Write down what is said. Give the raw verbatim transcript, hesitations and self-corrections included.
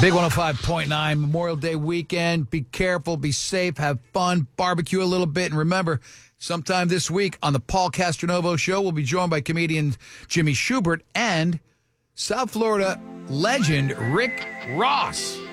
Big one oh five point nine Memorial Day weekend. Be careful, be safe, have fun, barbecue a little bit. And remember, sometime this week on the Paul Castronovo Show, we'll be joined by comedian Jimmy Schubert and South Florida legend Rick Ross.